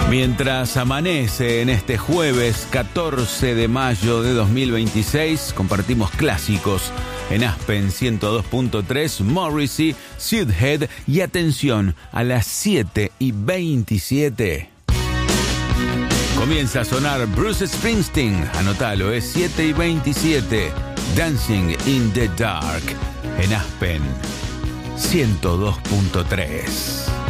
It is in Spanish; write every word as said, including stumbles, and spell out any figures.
Mientras amanece en este jueves catorce de mayo de dos mil veintiséis, compartimos clásicos en Aspen ciento dos punto tres, Morrissey, Suithead y atención, a las siete y veintisiete. Comienza a sonar Bruce Springsteen, anótalo, es siete y veintisiete, Dancing in the Dark en Aspen ciento dos punto tres.